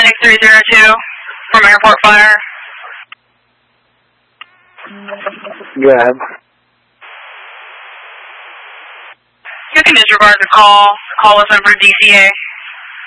Medic 302 from Airport Fire. Go ahead. You can disregard the call. Call us over DCA.